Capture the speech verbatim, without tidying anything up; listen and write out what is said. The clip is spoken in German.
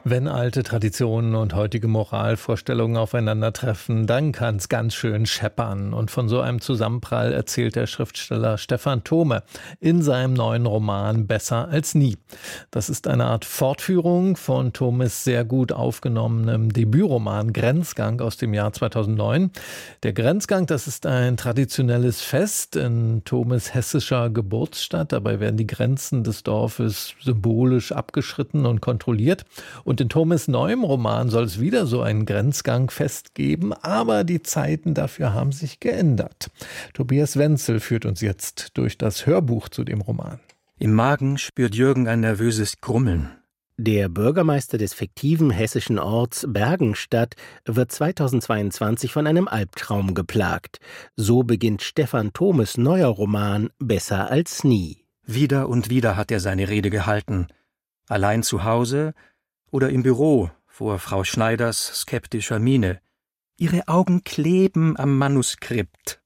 Wenn alte Traditionen und heutige Moralvorstellungen aufeinandertreffen, dann kann es ganz schön scheppern. Und von so einem Zusammenprall erzählt der Schriftsteller Stephan Thome in seinem neuen Roman Besser als nie. Das ist eine Art Fortführung von Thomes sehr gut aufgenommenem Debütroman Grenzgang aus dem Jahr zweitausendneun. Der Grenzgang, das ist ein traditionelles Fest in Thomes hessischer Geburtsstadt. Dabei werden die Grenzen des Dorfes symbolisch abgeschritten und kontrolliert. Und in Thomes neuem Roman soll es wieder so einen Grenzgang-Fest geben, aber die Zeiten dafür haben sich geändert. Tobias Wenzel führt uns jetzt durch das Hörbuch zu dem Roman. Im Magen spürt Jürgen ein nervöses Grummeln. Der Bürgermeister des fiktiven hessischen Orts Bergenstadt wird zweitausendzweiundzwanzig von einem Albtraum geplagt. So beginnt Stephan Thomes neuer Roman Besser als nie. Wieder und wieder hat er seine Rede gehalten. Allein zu Hause oder im Büro vor Frau Schneiders skeptischer Miene. Ihre Augen kleben am Manuskript.